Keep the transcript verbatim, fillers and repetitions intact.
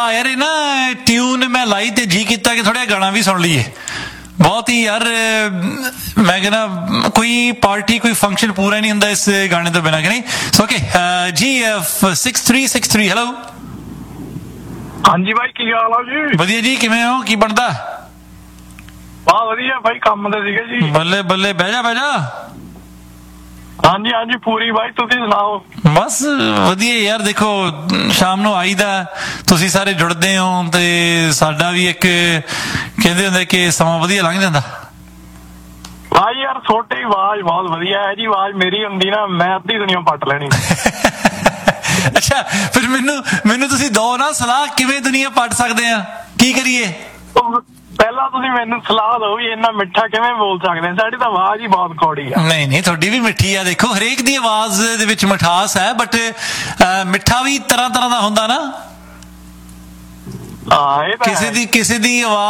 ਵਾਹ ਯਾਰ, ਇਹ ਨਾ ਟਿਊਨ ਮੈਂ ਲਾਈ ਤੇ ਜੀ ਕੀਤਾ ਕਿ ਥੋੜਾ ਗਾਣਾ ਵੀ ਸੁਣ ਲਈਏ। ਬਹੁਤ ਹੀ ਯਾਰ ਮੈਂ ਕਹਿੰਦਾ ਕੋਈ ਪਾਰਟੀ ਕੋਈ ਫੰਕਸ਼ਨ ਪੂਰਾ ਨਹੀਂ ਹੁੰਦਾ ਇਸ ਗਾਣੇ ਤੋਂ ਬਿਨਾਂ, ਕਿ ਨਹੀਂ? ਸੋ ਓਕੇ ਜੀ, six three six three hello. ਹਾਂਜੀ ਬਾਈ, ਕੀ ਹਾਲ ਆ ਜੀ? ਵਧੀਆ ਜੀ, ਕਿਵੇਂ ਹੋ? ਕੀ ਬਣਦਾ? ਬਹੁਤ ਵਧੀਆ ਬਾਈ, ਕੰਮ ਤੇ ਸੀਗੇ ਜੀ। ਬੱਲੇ ਬੱਲੇ, ਬਹਿ ਜਾ ਬਹਿ ਜਾ। ਹਾਂਜੀ ਹਾਂਜੀ ਪੂਰੀ ਬਾਈ, ਤੁਸੀਂ ਸੁਣਾਓ? ਬਸ ਵਧੀਆ ਯਾਰ, ਦੇਖੋ ਸ਼ਾਮ ਨੂੰ ਆਈਦਾ, ਤੁਸੀਂ ਸਾਰੇ ਜੁੜਦੇ ਹੋ ਤੇ ਸਾਡਾ ਵੀ ਇੱਕ ਕਹਿੰਦੇ ਹੁੰਦੇ ਕਿ ਸਮਾਂ ਵਧੀਆ ਲੰਘ ਜਾਂਦਾ। ਭਾਈ ਯਾਰ ਤੁਹਾਡੀ ਆਵਾਜ਼ ਬਹੁਤ ਵਧੀਆ ਹੈ ਜੀ, ਆਵਾਜ਼ ਮੇਰੀ ਹੁੰਦੀ ਨਾ ਮੈਂ ਅੱਧੀ ਦੁਨੀਆ ਪੱਟ ਲੈਣੀ। ਅੱਛਾ, ਫਿਰ ਮੈਨੂੰ ਮੈਨੂੰ ਤੁਸੀਂ ਦੋ ਨਾ ਸਲਾਹ, ਕਿਵੇਂ ਦੁਨੀਆ ਪੱਟ ਸਕਦੇ ਆ, ਕੀ ਕਰੀਏ? ਪਹਿਲਾਂ ਤੁਸੀਂ ਮੈਨੂੰ ਸਲਾਹ ਦਿਓ ਵੀ ਇੰਨਾ ਮਿੱਠਾ ਕਿਵੇਂ ਬੋਲ ਸਕਦੇ? ਸਾਡੀ ਤਾਂ ਆਵਾਜ਼ ਹੀ ਬਹੁਤ ਕੌੜੀ ਆ। ਨਹੀਂ ਨਹੀਂ, ਤੁਹਾਡੀ ਵੀ ਮਿੱਠੀ ਆ। ਦੇਖੋ ਹਰੇਕ ਦੀ ਆਵਾਜ਼ ਦੇ ਵਿੱਚ ਮਿਠਾਸ ਹੈ, ਬਟ ਮਿੱਠਾ ਵੀ ਤਰ੍ਹਾਂ ਤਰ੍ਹਾਂ ਦਾ ਹੁੰਦਾ ਨਾ। ਹਾਂ, ਇਹ ਤਾਂ ਕਿਸੇ ਦੀ ਕਿਸੇ ਦੀ ਆਵਾਜ਼